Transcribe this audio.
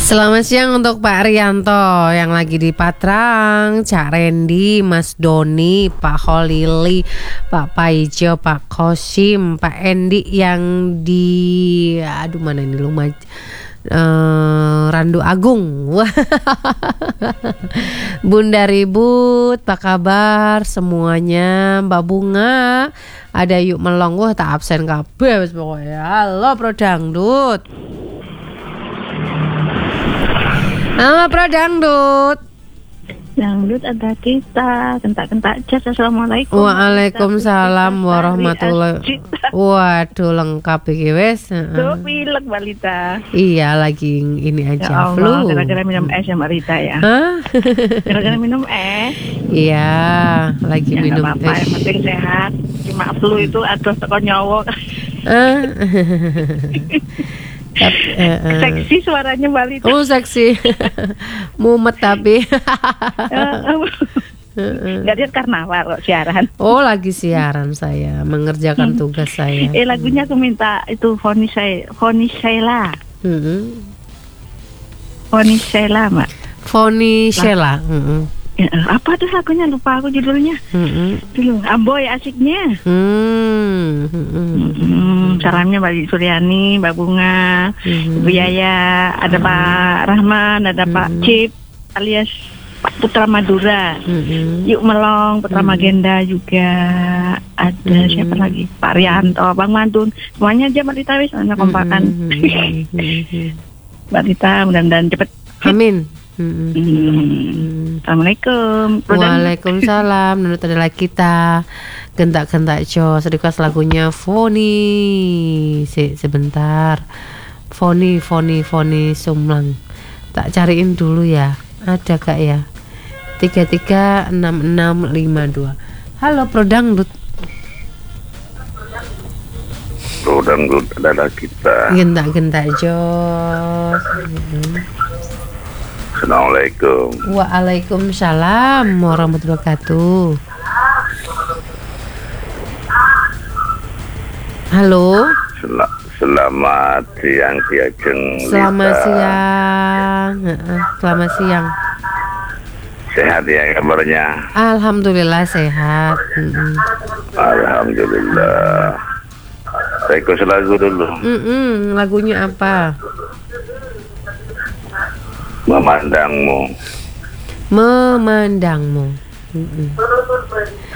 Selamat siang untuk Pak Rianto yang lagi di Patrang, Cak Randy, Mas Doni, Pak Holili, Pak Paijo, Pak Kosim, Pak Endi yang di mana ini Randu Agung. Bunda Ribut, apa kabar semuanya? Mbak Bunga, ada Yuk Melong, wah tak absen kabeh wis pokoknya. Halo Pro Dangdut. Halo Pro Dangdut. Dangdut ada kita, kentak-kentak jas. Assalamualaikum. Waalaikumsalam warahmatullahi. Waduh lengkap iki wis. Tuh pilek balita. Iya lagi ini aja ya Allah, flu. Gara-gara minum es ya Mbak Rita ya. Gara-gara minum es. Iya, lagi Ya, minum apa-apa, es. yang penting sehat. Cuma flu itu aduh teko nyawa. Seksi suaranya Mbak Rita. Oh seksi. Mumet tapi. Gak lihat karnaval kok siaran. Oh lagi siaran saya, mengerjakan tugas saya. Lagunya aku minta itu Foni Sheila. Foni Sheila Mbak. Foni Sheila. Ya, apa tuh lagunya, lupa aku judulnya. Dulu Amboy asiknya. Salamnya Mbak Suryani, Mbak Bunga, Ibu Yaya, ada Pak Rahman, ada Pak Cip alias Pak Putra Madura, Yuk Melong, Putra Magenda juga ada. Siapa lagi? Pak Rianto, Bang Mantun, semuanya aja Mbak Rita wis ana kompakan. Mbak Rita mudah-mudahan cepet. Amin. Assalamualaikum. Waalaikumsalam. Menurut adalah kita gentak-gentak jos request lagunya Foni. Sebentar. Foni Sumlang. Tak cariin dulu ya. Ada kak ya? 336652. Halo Pro Dangdut. Pro Dangdut adalah kita. Gentak-gentak jos. Assalamualaikum. Waalaikumsalam warahmatullahi wabarakatuh. Halo. Selamat siang Ki Ajeng. Selamat siang. Selamat siang. Sehat ya kabarnya? Alhamdulillah sehat. Alhamdulillah. Request lagu dulu. Lagunya apa? Memandangmu.